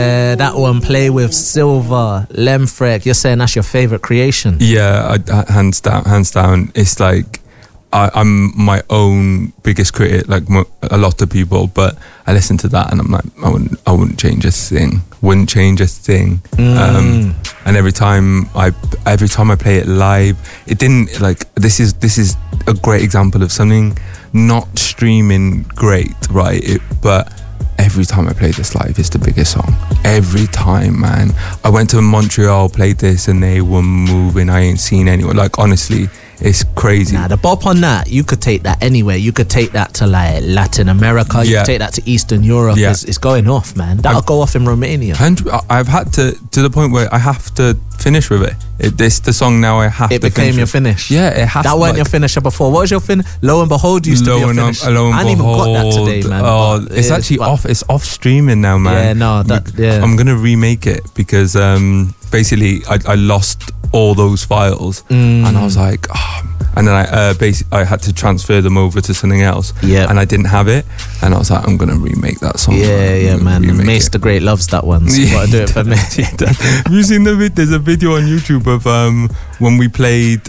That one, Play With Silver, Lemfrek. You're saying that's your favourite creation? Yeah, hands down. It's like I'm my own biggest critic, like a lot of people. But I listen to that and I'm like, I wouldn't change a thing. And every time I play it live, it didn't like. This is a great example of something not streaming great, right? But every time I play this live, it's the biggest song. Every time, man. I went to Montreal, played this, and they were moving. I ain't seen anyone. Like, honestly, it's crazy. Nah, the bop on that, you could take that anywhere. You could take that to like Latin America. You could take that to Eastern Europe. Yeah. It's going off, man. That'll go off in Romania. And I've had to the point where I have to finish with it. This the song now. I have to. It became your finish. Yeah, it has. That weren't your finisher before. What was your finish? Lo and Behold used to be your finish. I ain't even got that today, man. Oh, it's actually off. It's off streaming now, man. Yeah, no, I'm gonna remake it because basically I lost all those files and I was like, and then I had to transfer them over to something else. Yeah, and I didn't have it, and I was like, I'm gonna remake that song. Yeah, man. Mace the Great loves that one. So you gotta do it for me. Have you seen the video? There's a video on YouTube of when we played.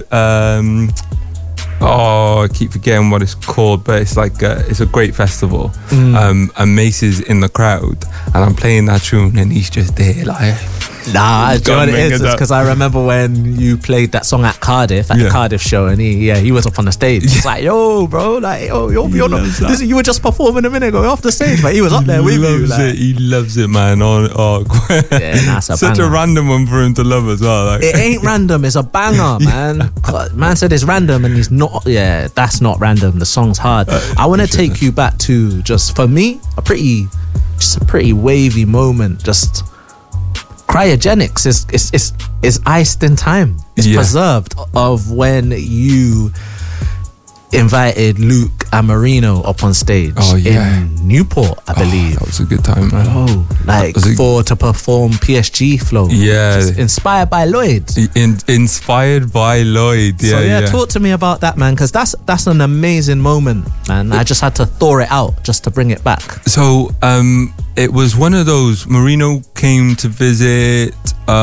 I keep forgetting what it's called, but it's like it's a great festival. And Mace is in the crowd, and I'm playing that tune, and he's just there like. Nah, do you know what it is? It's because I remember when you played that song at Cardiff, the Cardiff show, and he was up on the stage. He's like, yo, bro, like, you're not. You were just performing a minute ago off the stage, but he was up there with you. Like. He loves it, man. That's a such banger. a random one for him to love as well. Like. It ain't random. It's a banger, man. Man said it's random, and he's not. Yeah, that's not random. The song's hard. I want to take you back to just for me a pretty wavy moment. Just. Cryogenics is iced in time. It's preserved of when you invited Luke and Marino up on stage in Newport, I believe. That was a good time, man. To perform PSG Flow. Yeah. Inspired by Lloyd. Inspired by Lloyd. Yeah, talk to me about that, man, because that's an amazing moment, man. I just had to thaw it out just to bring it back. So, it was one of those. Marino came to visit.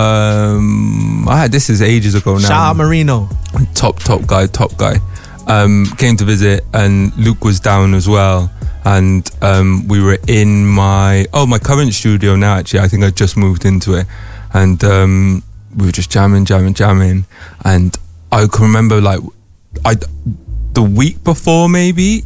This is ages ago now. Shout out Marino. Top guy. Came to visit, and Luke was down as well. And we were in my current studio now. Actually, I think I just moved into it, and we were just jamming. And I can remember the week before maybe.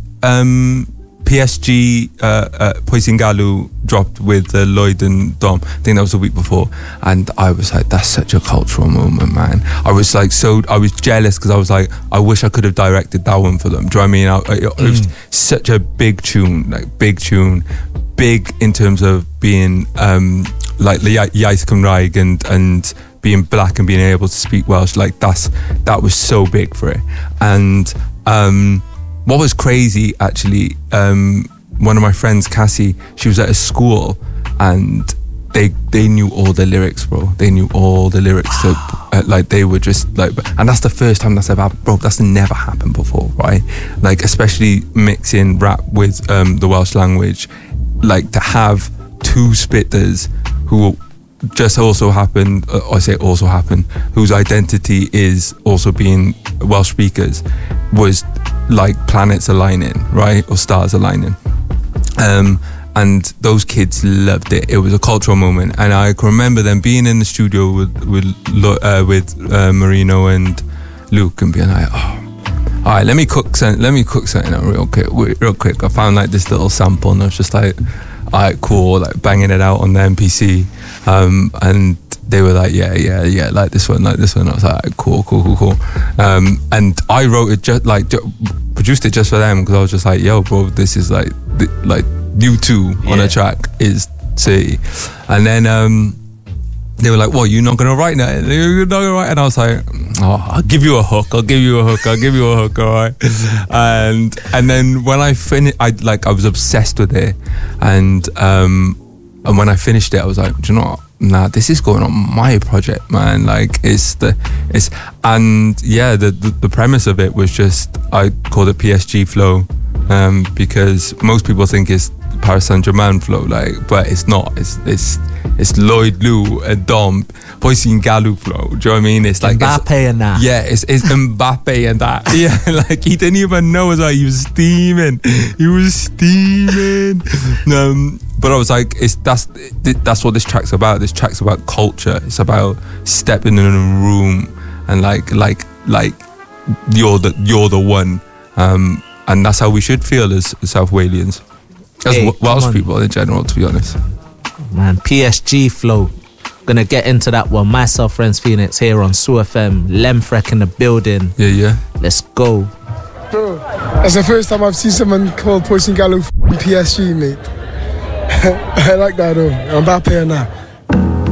PSG Poisingalu dropped with Lloyd and Dom. I think that was the week before, and I was like, that's such a cultural moment, man. I was like, I was jealous because I was like, I wish I could have directed that one for them. Do you know what I mean? It was such a big tune, big in terms of being like Iais Cymraeg and being black and being able to speak Welsh. Like that was so big for it. And what was crazy, actually, one of my friends, Cassie, she was at a school and they knew all the lyrics, bro. They knew all the lyrics. So, they were just like, and that's the first time that's ever happened, bro. That's never happened before, right? Like, especially mixing rap with the Welsh language, like to have two spitters who just also happen, whose identity is also being Welsh speakers, was like planets aligning, right? Or stars aligning. And those kids loved it. It was a cultural moment, and I can remember them being in the studio with Marino and Luke and being like, all right, let me cook something up real quick. I found like this little sample, and I was just like, all right, cool, like banging it out on the MPC, and they were like, yeah, like this one. I was like, cool. And I wrote it produced it just for them, because I was just like, yo, bro, this is like you two on a track is city. And then they were like, well, you're not gonna write that? You're not gonna write? And I was like, I'll give you a hook, all right. And then when I finished, I was obsessed with it, and when I finished it, I was like, do you know what? Nah, this is going on my project, man. Like the premise of it was just, I called it PSG Flow, because most people think it's Paris Saint-Germain flow, like, but it's not. It's Lloyd, Lou, and Dom, Poissy and Galou flow. Do you know what I mean? It's like Mbappe and that. Yeah, it's Mbappe and that. Yeah, like he didn't even know. It was like he was steaming. But I was like, that's what this track's about. This track's about culture. It's about stepping in a room and like you're the one. And that's how we should feel as South Walians, as Welsh people in general, to be honest. Man, PSG flow. Gonna get into that one. Myself, Renz Phoenix, here on Sue FM. Lemfrek in the building. Yeah. Let's go. Bro, that's the first time I've seen someone called Poissy and Galou PSG, mate. I like that though. Mbappe and that.